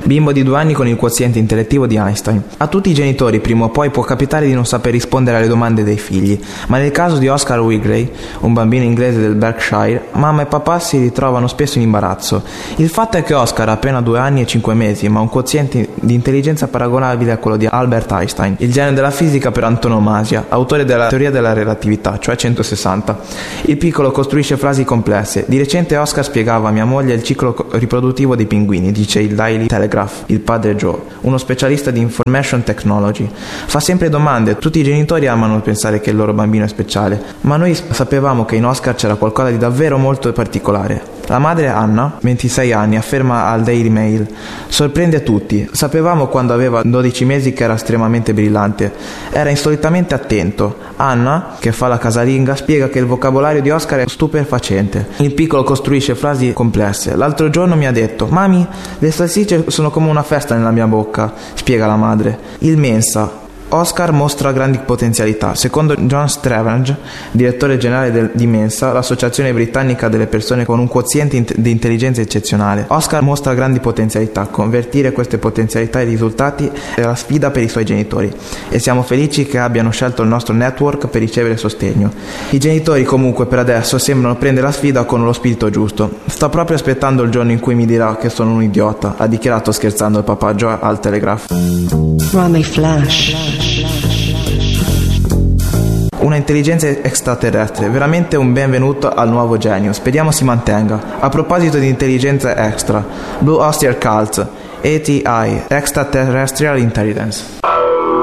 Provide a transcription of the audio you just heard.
bimbo di 2 anni con il quoziente intellettivo di Einstein. A tutti i genitori prima o poi può capitare di non saper rispondere alle domande dei figli, ma nel caso di Oscar Wigley, un bambino inglese del Berkshire, mamma e papà si ritrovano spesso in imbarazzo. Il fatto è che Oscar ha appena 2 anni e 5 mesi, ma un quoziente di intelligenza paragonabile a quello di Albert Einstein, il genio della fisica per antonomasia, autore della teoria della relatività, cioè 160. Il piccolo costruisce frasi complesse. Di recente Oscar spiegava a mia moglie il ciclo riproduttivo dei pinguini, dice il Daily Telegraph, il padre Joe, uno specialista di information technology. Fa sempre domande. Tutti i genitori amano pensare che il loro bambino è speciale, ma noi sapevamo che in Oscar c'era qualcosa di davvero molto particolare. La madre Anna, 26 anni, afferma al Daily Mail: sorprende tutti. Sapevamo quando aveva 12 mesi che era estremamente brillante. Era insolitamente attento. Anna, che fa la casalinga, spiega che il vocabolario di Oscar è stupefacente. Il piccolo costruisce frasi complesse. L'altro giorno mi ha detto: mami, le salsicce sono come una festa nella mia bocca, spiega la madre. Il Mensa. Oscar mostra grandi potenzialità. Secondo John Stravage, direttore generale di Mensa, l'associazione britannica delle persone con un quoziente di intelligenza eccezionale, Oscar mostra grandi potenzialità. Convertire queste potenzialità in risultati è la sfida per i suoi genitori e siamo felici che abbiano scelto il nostro network per ricevere sostegno. I genitori comunque per adesso sembrano prendere la sfida con lo spirito giusto. Sto proprio aspettando il giorno in cui mi dirà che sono un idiota, ha dichiarato scherzando il papà Joe al Telegraph. Rummy Flash. Una intelligenza extraterrestre, veramente un benvenuto al nuovo genio, speriamo si mantenga. A proposito di intelligenza extra, Blue Oyster Cult, ATI, Extraterrestrial Intelligence.